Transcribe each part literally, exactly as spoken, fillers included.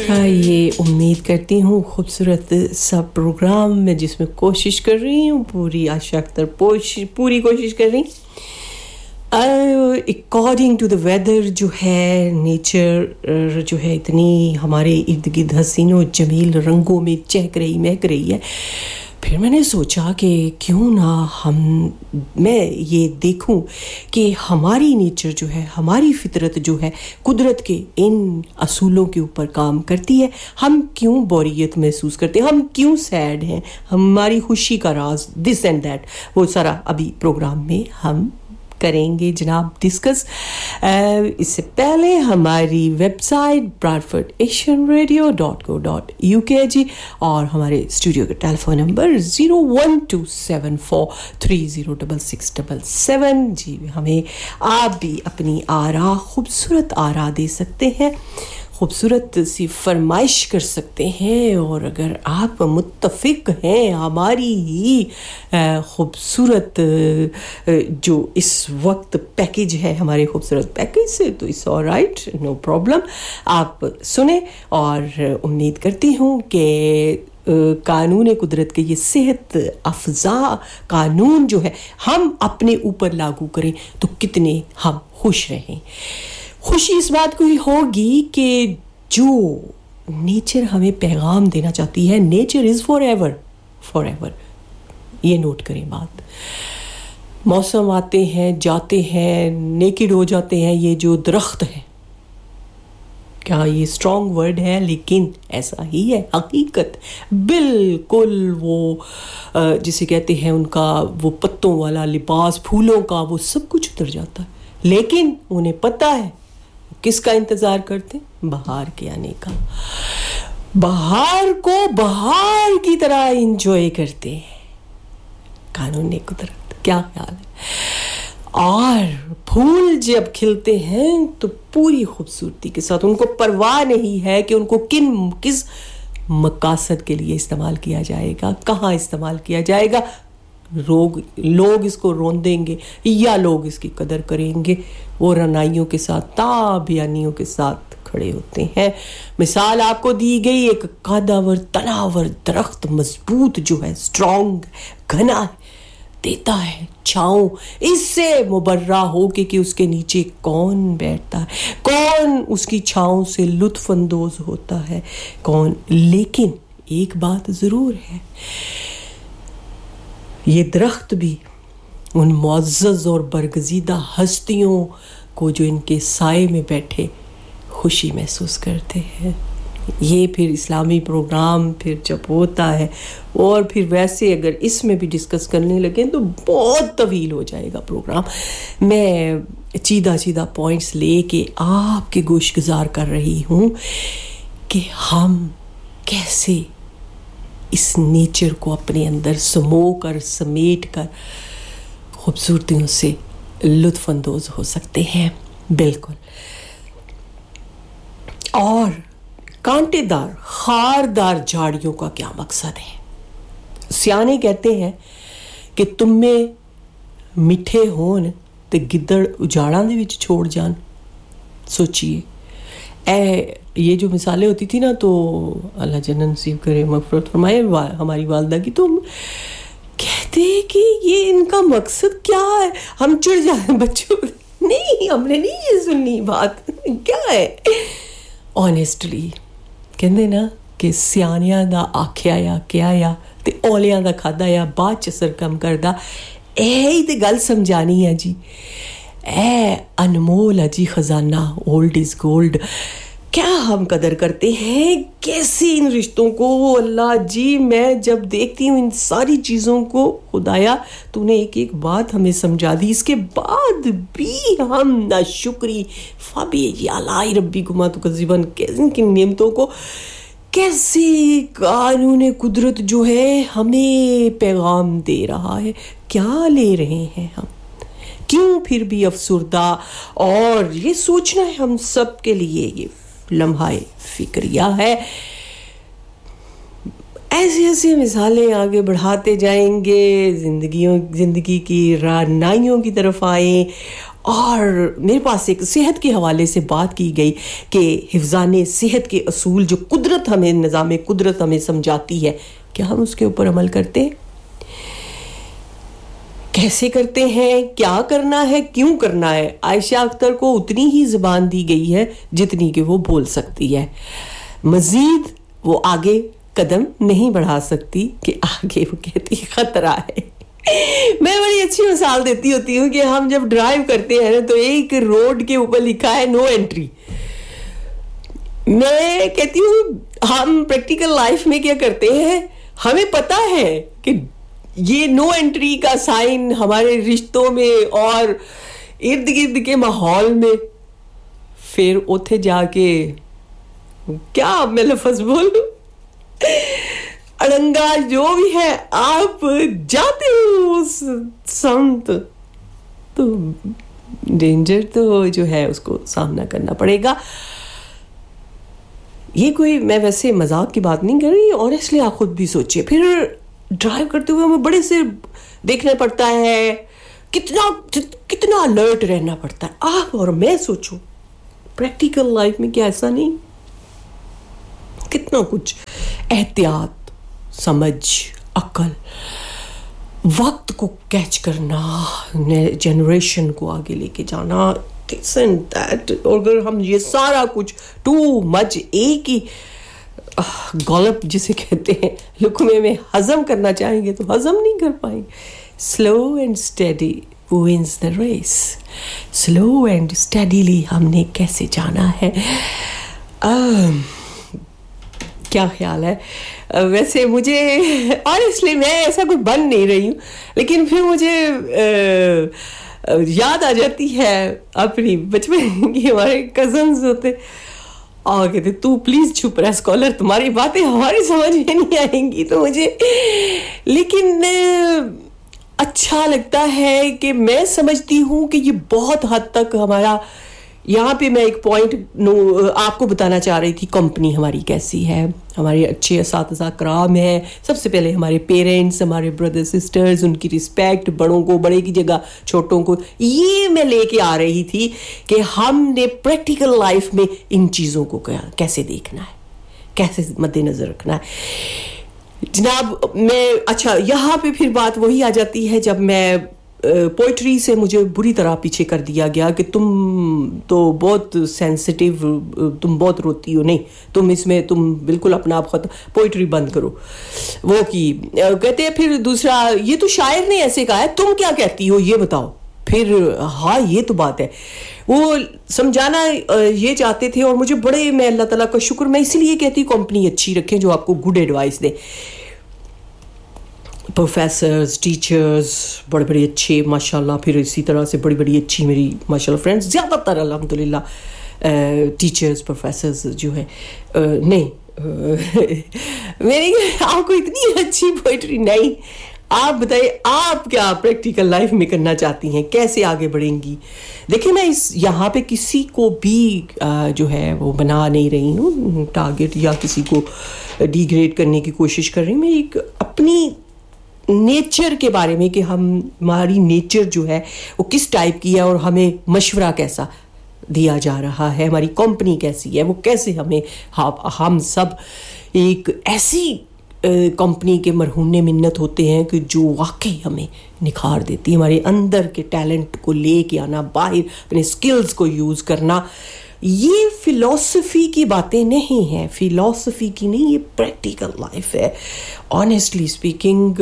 का ये उम्मीद करती हूँ खूबसूरत सा प्रोग्राम में जिसमें कोशिश कर रही हूँ पूरी आशा अख्तर पूरी कोशिश कर रही अकॉर्डिंग टू द वेदर जो है नेचर जो है इतनी हमारे इर्द गिर्द हसीनो जमील रंगों में चहक रही महक रही है फिर मैंने सोचा कि क्यों ना हम मैं ये देखूं कि हमारी नेचर जो है हमारी फितरत जो है कुदरत के इन असूलों के ऊपर काम करती है हम क्यों बोरियत महसूस करते हैं हम क्यों सैड हैं हमारी खुशी का राज दिस एंड दैट वो सारा अभी प्रोग्राम में हम करेंगे जनाब डिस्कस इससे पहले हमारी website Bradford Asian radio dot co dot U के जी और हमारे स्टूडियो का telephone number zero one two seven four three zero six six seven seven जी हमें आप भी अपनी आरा खूबसूरत आरा दे सकते हैं खूबसूरत सी फरमाइश कर सकते हैं और अगर आप मुत्तफिक हैं हमारी ही खूबसूरत जो इस वक्त पैकेज है हमारे खूबसूरत पैकेज से तो इट्स ऑलराइट नो प्रॉब्लम आप सुने और उम्मीद करती हूँ कि कानून कुदरत के ये सेहत अफजा कानून जो है हम अपने ऊपर लागू करें तो कितने हम खुश रहें खुशी इस बात को ही होगी कि जो नेचर हमें पैगाम देना चाहती है nature is for ever for ever ये नोट करें बात मौसम आते हैं जाते हैं नेकेड हो जाते हैं ये जो दरख्त है क्या ये स्ट्रॉन्ग वर्ड है लेकिन ऐसा ही है हकीकत बिल्कुल वो जिसे कहते हैं उनका वो पत्तों वाला लिबास फूलों का वो सब कुछ उतर जाता है लेकिन उन्हें पता है किसका इंतजार करते बहार के आने का बहार को बहार की तरह एंजॉय करते हैं कानून ने कुदरत क्या ख्याल है और फूल जब खिलते हैं तो पूरी खूबसूरती के साथ उनको परवाह नहीं है कि उनको किन किस मकसद के लिए इस्तेमाल किया जाएगा कहाँ इस्तेमाल किया जाएगा लोग लोग इसको रोंदेंगे या लोग इसकी कदर करेंगे वो रनाइयों के साथ ताबियानियों के साथ खड़े होते हैं मिसाल आपको दी गई एक कदावर तनावर दरख्त मजबूत जो है स्ट्रांग घना है देता है छांव इससे मुबर्रा हो के कि उसके नीचे कौन बैठता है कौन उसकी छांव से लुत्फ अंदोज होता है कौन लेकिन एक बात ज़रूर है ये दरख्त भी उन मुअज़्ज़ज़ और बरगज़ीदा हस्तियों को जो इनके साए में बैठे खुशी महसूस करते हैं ये फिर इस्लामी प्रोग्राम फिर जब होता है और फिर वैसे अगर इसमें भी डिस्कस करने लगे तो बहुत तवील हो जाएगा प्रोग्राम मैं चीदा चीदा पॉइंट्स लेके आपके गोशगुजार कर रही हूँ कि हम कैसे इस नेचर को अपने अंदर समो कर समेट कर खूबसूरतियों से लुत्फ़ अंदोज़ हो सकते हैं बिल्कुल और कांटेदार खारदार झाड़ियों का क्या मकसद है सियाने कहते हैं कि तुम में मिठे होन ते गिद्दड़ उजाड़ां दे विच छोड़ जान सोचिए ए ये जो मिसालें होती थी ना तो अल्लाह जन्नत नसीब करे मग़फ़िरत फरमाए हमारी वालिदा की तो कहते हैं कि ये इनका मकसद क्या है हम चिढ़ जाए बच्चों नहीं हमने नहीं ये सुननी बात क्या है ऑनेस्टली कहते ना कि सियानियां दा आख्या या क्या या ते औलियां दा खादा या बाद च असर कम करदा ए ही ते गल समझानी है जी ए अनमोल है जी खजाना ओल्ड इज गोल्ड क्या हम कदर करते हैं कैसे इन रिश्तों को अल्लाह जी मैं जब देखती हूँ इन सारी चीज़ों को खुदाया तूने एक एक बात हमें समझा दी इसके बाद भी हम नाशुक्री फ़ाबी यालाई रब्बी गुमा तो कज़ीबन कैसे की नेमतों को कैसे कानून कुदरत जो है हमें पैगाम दे रहा है क्या ले रहे हैं हम क्यों फिर भी अफसुर्दा और ये सोचना है हम सब के लिए ये लम्हाए फिक्रिया है ऐसी ऐसी मिसालें आगे बढ़ाते जाएंगे ज़िंदगियों ज़िंदगी की राहनुमाइयों की तरफ आए اور میرے پاس ایک صحت کے حوالے سے بات کی گئی کہ حفظان صحت کے اصول جو قدرت ہمیں نظام قدرت ہمیں سمجھاتی ہے، کیا ہم اس کے اوپر عمل کرتے ہیں؟ کیسے کرتے ہیں؟ کیا کرنا ہے؟ کیوں کرنا ہے؟ عائشہ اختر کو اتنی ہی زبان دی گئی ہے جتنی کہ وہ بول سکتی ہے، مزید وہ آگے قدم نہیں بڑھا سکتی کہ آگے وہ کہتی خطرہ ہے۔ میں بڑی اچھی مثال دیتی ہوتی ہوں کہ ہم جب ڈرائیو کرتے ہیں تو ایک روڈ کے اوپر لکھا ہے نو انٹری، میں کہتی ہوں ہم پریکٹیکل لائف میں کیا کرتے ہیں، ہمیں پتا ہے کہ یہ نو انٹری کا سائن ہمارے رشتوں میں اور ارد گرد کے ماحول میں، پھر اتھے جا کے کیا میں لفظ بولوں، اڑنگا جو بھی ہے آپ جاتے ہو اس سمت تو ڈینجر تو جو ہے اس کو سامنا کرنا پڑے گا۔ یہ کوئی میں ویسے مذاق کی بات نہیں کر رہی، اور اس لیے آپ خود بھی سوچئے۔ پھر ڈرائیو کرتے ہوئے ہمیں بڑے سے دیکھنا پڑتا ہے، کتنا کتنا الرٹ رہنا پڑتا ہے۔ آپ اور میں سوچوں پریکٹیکل لائف میں کیا ایسا نہیں؟ کتنا کچھ احتیاط، سمجھ، عقل، وقت کو کیچ کرنا، جنریشن کو آگے لے کے جانا، this and that۔ اور اگر ہم یہ سارا کچھ ٹو مچ ایک ہی گولپ جسے کہتے ہیں لقمے میں ہضم کرنا چاہیں گے تو ہضم نہیں کر پائیں گے۔ Slow and steady wins the race۔ Slow and اسٹیڈیلی ہم نے کیسے جانا ہے۔ کیا خیال ہے؟ ویسے مجھے آنیسٹلی میں ایسا کوئی بن نہیں رہی ہوں، لیکن پھر مجھے یاد آ جاتی ہے اپنی بچپن کی، ہمارے کزنز ہوتے اور کہتے تو پلیز چھپ رہا اسکالر، تمہاری باتیں ہماری سمجھ میں نہیں آئیں گی۔ تو مجھے لیکن اچھا لگتا ہے کہ میں سمجھتی ہوں کہ یہ بہت حد تک ہمارا، یہاں پہ میں ایک پوائنٹ آپ کو بتانا چاہ رہی تھی، کمپنی ہماری کیسی ہے، ہمارے اچھے اساتذہ کرام ہیں، سب سے پہلے ہمارے پیرنٹس، ہمارے بردر سسٹرز، ان کی رسپیکٹ، بڑوں کو بڑے کی جگہ چھوٹوں کو، یہ میں لے کے آ رہی تھی کہ ہم نے پریکٹیکل لائف میں ان چیزوں کو کیسے دیکھنا ہے، کیسے مد نظر رکھنا ہے جناب۔ میں اچھا یہاں پہ پھر بات وہی آ جاتی ہے جب میں پوئٹری سے مجھے بری طرح پیچھے کر دیا گیا کہ تم تو بہت سینسٹیو، تم بہت روتی ہو، نہیں تم اس میں تم بالکل اپنا آپ ختم، پوئٹری بند کرو۔ وہ کی کہتے ہیں پھر دوسرا، یہ تو شاعر نے ایسے کہا ہے، تم کیا کہتی ہو یہ بتاؤ۔ پھر ہاں یہ تو بات ہے، وہ سمجھانا یہ چاہتے تھے، اور مجھے بڑے، میں اللہ تعالیٰ کا شکر، میں اسی لیے کہتی ہوں کمپنی اچھی رکھیں جو آپ کو گڈ ایڈوائس دے۔ پروفیسرز، ٹیچرز بڑے بڑے اچھے ماشاء اللہ، پھر اسی طرح سے بڑی بڑی اچھی میری ماشاء اللہ فرینڈس، زیادہ تر الحمد للہ ٹیچرز پروفیسرز جو ہیں، نہیں میری آپ کو اتنی اچھی پوئٹری نہیں۔ آپ بتائیے آپ کیا پریکٹیکل لائف میں کرنا چاہتی ہیں، کیسے آگے بڑھیں گی؟ دیکھیں میں اس یہاں پہ کسی کو بھی جو ہے وہ بنا نہیں رہی ہوں ٹارگٹ، یا کسی کو ڈی گریڈ کرنے کی کوشش کر رہی ہوں۔ میں ایک اپنی نیچر کے بارے میں کہ ہم ہماری نیچر جو ہے وہ کس ٹائپ کی ہے، اور ہمیں مشورہ کیسا دیا جا رہا ہے، ہماری کمپنی کیسی ہے، وہ کیسے ہمیں، ہم سب ایک ایسی کمپنی کے مرہون منت ہوتے ہیں کہ جو واقعی ہمیں نکھار دیتی ہے، ہمارے اندر کے ٹیلنٹ کو لے کے آنا، باہر اپنے سکلز کو یوز کرنا۔ یہ فلسفی کی باتیں نہیں ہیں، فلسفی کی نہیں، یہ پریکٹیکل لائف ہے۔ آنیسٹلی اسپیکنگ،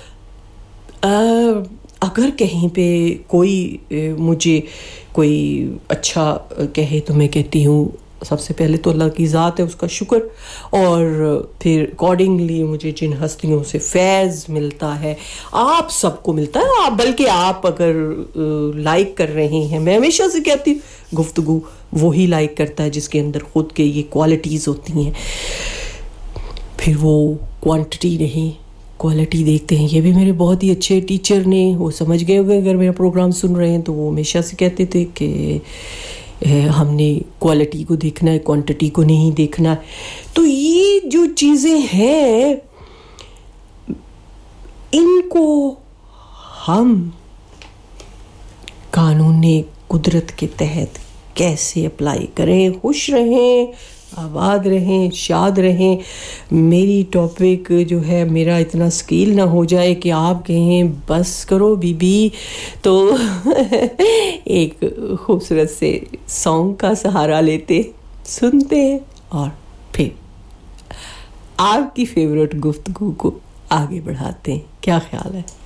اگر کہیں پہ کوئی مجھے کوئی اچھا کہے تو میں کہتی ہوں سب سے پہلے تو اللہ کی ذات ہے، اس کا شکر، اور پھر اکارڈنگلی مجھے جن ہستیوں سے فیض ملتا ہے، آپ سب کو ملتا ہے، آپ بلکہ آپ اگر لائک کر رہے ہیں، میں ہمیشہ سے کہتی ہوں گفتگو وہی لائک کرتا ہے جس کے اندر خود کے یہ کوالٹیز ہوتی ہیں، پھر وہ کوانٹٹی نہیں کوالٹی دیکھتے ہیں۔ یہ بھی میرے بہت ہی اچھے ٹیچر نے وہ سمجھ گئے ہوئے، اگر میرا پروگرام سن رہے ہیں تو وہ ہمیشہ سے کہتے تھے کہ ہم نے کوالٹی کو دیکھنا ہے، کوانٹٹی کو نہیں دیکھنا ہے۔ تو یہ جو چیزیں ہیں ان کو ہم قانون قدرت کے تحت کیسے اپلائی کریں. خوش رہیں, آباد رہیں, شاد رہیں. میری ٹاپک جو ہے میرا اتنا اسکیل نہ ہو جائے کہ آپ کہیں بس کرو بی بی. تو ایک خوبصورت سے سانگ کا سہارا لیتے سنتے ہیں اور پھر آپ کی فیورٹ گفتگو کو آگے بڑھاتے ہیں. کیا خیال ہے؟